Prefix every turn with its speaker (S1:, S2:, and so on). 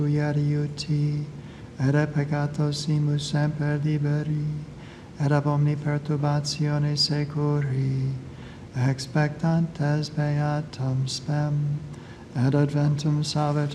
S1: aiuti, et peccatosimus semper liberi, et ab omni perturbatione securi, expectantes beatum spem, et adventum salvator